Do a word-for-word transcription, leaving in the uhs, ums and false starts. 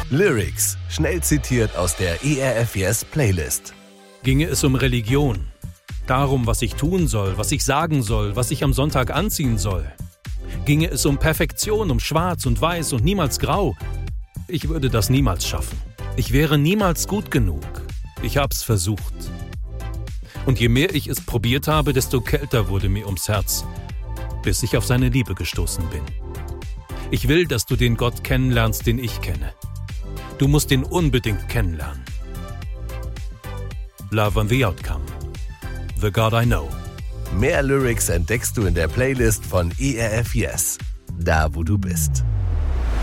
Lyrics, schnell zitiert aus der E R F Yes Playlist. Ginge es um Religion, darum, was ich tun soll, was ich sagen soll, was ich am Sonntag anziehen soll. Ginge es um Perfektion, um Schwarz und Weiß und niemals Grau. Ich würde das niemals schaffen. Ich wäre niemals gut genug. Ich hab's versucht. Und je mehr ich es probiert habe, desto kälter wurde mir ums Herz, bis ich auf seine Liebe gestoßen bin. Ich will, dass du den Gott kennenlernst, den ich kenne. Du musst ihn unbedingt kennenlernen. Love and the Outcome. The God I Know. Mehr Lyrics entdeckst du in der Playlist von E R F Yes. Da, wo du bist.